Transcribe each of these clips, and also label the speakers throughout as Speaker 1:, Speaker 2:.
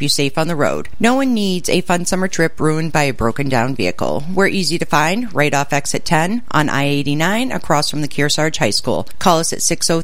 Speaker 1: keep you safe on the road. No one needs a fun summer trip ruined by a broken down vehicle. We're easy to find right off exit 10 on I-89 across from the Kearsarge High School. Call us at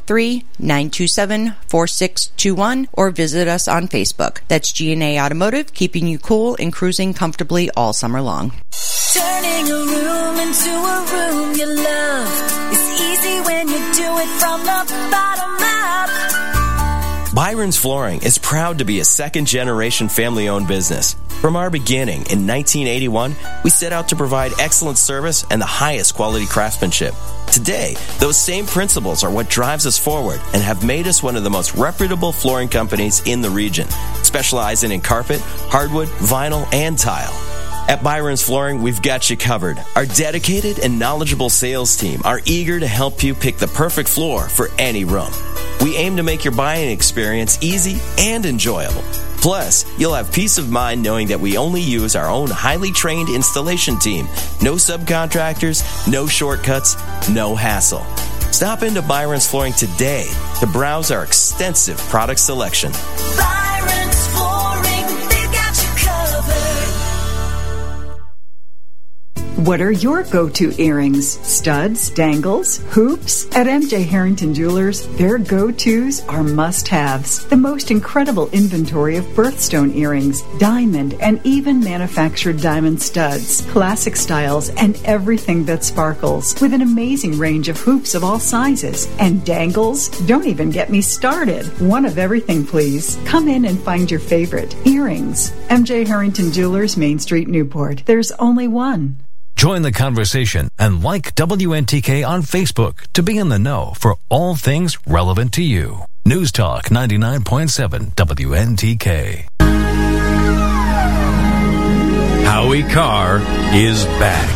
Speaker 1: 603-927-4621 or visit us on Facebook. That's G&A Automotive, keeping you cool and cruising comfortably all summer long.
Speaker 2: Turning a room into a room you love is easy when you do it from the bottom up.
Speaker 3: Byron's Flooring is proud to be a second-generation family-owned business. From our beginning in 1981, we set out to provide excellent service and the highest quality craftsmanship. Today, those same principles are what drives us forward and have made us one of the most reputable flooring companies in the region, specializing in carpet, hardwood, vinyl, and tile. At Byron's Flooring, we've got you covered. Our dedicated and knowledgeable sales team are eager to help you pick the perfect floor for any room. We aim to make your buying experience easy and enjoyable. Plus, you'll have peace of mind knowing that we only use our own highly trained installation team. No subcontractors, no shortcuts, no hassle. Stop into Byron's Flooring today to browse our extensive product selection.
Speaker 2: Byron's Flooring, they've got you covered.
Speaker 4: What are your go-to earrings? Studs, dangles, hoops? At MJ Harrington Jewelers, their go-tos are must-haves. The most incredible inventory of birthstone earrings, diamond, and even manufactured diamond studs, classic styles, and everything that sparkles, with an amazing range of hoops of all sizes. And dangles? Don't even get me started. One of everything, please. Come in and find your favorite. Earrings. MJ Harrington Jewelers, Main Street, Newport. There's only one.
Speaker 5: Join the conversation and like WNTK on Facebook to be in the know for all things relevant to you. News Talk 99.7 WNTK.
Speaker 6: Howie Carr is back.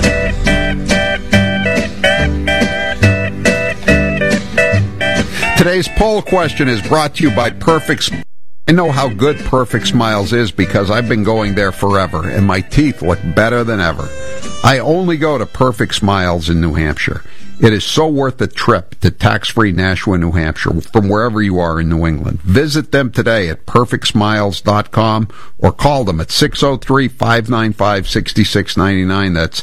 Speaker 7: Today's poll question is brought to you by Perfect. I know how good Perfect Smiles is because I've been going there forever, and my teeth look better than ever. I only go to Perfect Smiles in New Hampshire. It is so worth the trip to tax-free Nashua, New Hampshire, from wherever you are in New England. Visit them today at perfectsmiles.com or call them at 603-595-6699. That's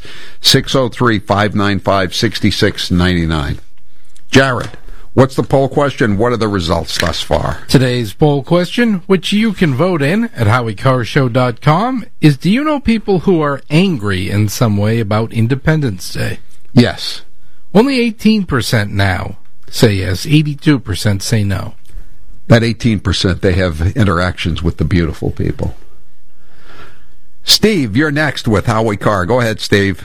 Speaker 7: 603-595-6699. Jared, what's the poll question? What are the results thus far?
Speaker 8: Today's poll question, which you can vote in at HowieCarrShow.com, is: do you know people who are angry in some way about Independence Day?
Speaker 7: Yes.
Speaker 8: Only 18% now say yes, 82% say no.
Speaker 7: That 18%, they have interactions with the beautiful people. Steve, you're next with Howie Carr. Go ahead, Steve.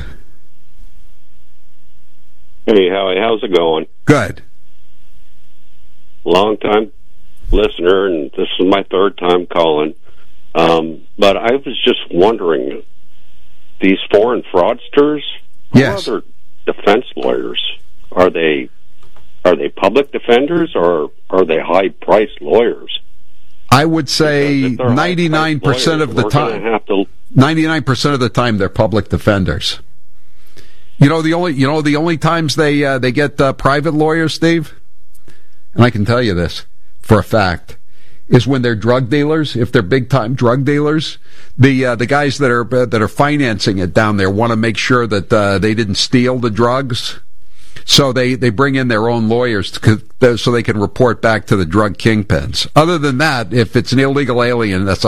Speaker 9: Hey, Howie, how's it going?
Speaker 7: Good.
Speaker 9: Long-time listener, and this is my third time calling. But I was just wondering, these foreign fraudsters,
Speaker 7: yes,
Speaker 9: who are their defense lawyers? Are they public defenders, or are they high-priced lawyers?
Speaker 7: I would say 99% of the time. 99% of the time, they're public defenders. You know the only times they get private lawyers, Steve, and I can tell you this for a fact, is when they're drug dealers. If they're big time drug dealers, the guys that are financing it down there want to make sure that they didn't steal the drugs, so they bring in their own lawyers so they can report back to the drug kingpins. Other than that, if it's an illegal alien, that's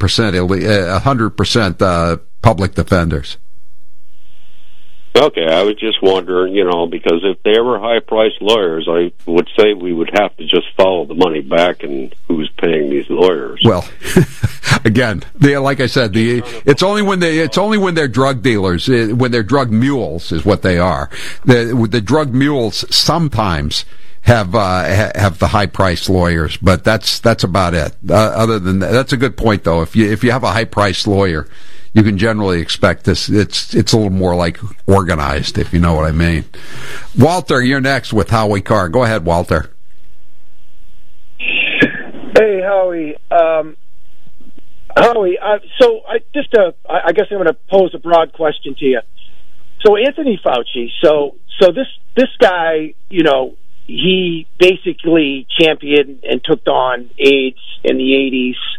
Speaker 7: 100% public defenders.
Speaker 9: Okay, I was just wondering, because if they were high-priced lawyers, I would say we would have to just follow the money back and who's paying these lawyers.
Speaker 7: Well, again, like I said, it's only when they're drug dealers, when they're drug mules, is what they are. The drug mules sometimes have the high-priced lawyers, but that's about it. Other than that, that's a good point, though. If you have a high-priced lawyer, you can generally expect this. It's a little more like organized, if you know what I mean. Walter, you're next with Howie Carr. Go ahead, Walter.
Speaker 10: Hey, Howie. Howie, I guess I'm going to pose a broad question to you. So Anthony Fauci, so this guy, he basically championed and took on AIDS in the 80s.